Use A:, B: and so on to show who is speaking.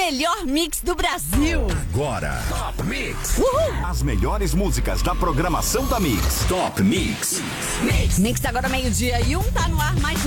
A: melhor mix do Brasil.
B: Agora, Top Mix.
A: Uhul.
B: As melhores músicas da programação da Mix. Top Mix.
A: Mix agora 12:01, tá no ar mais um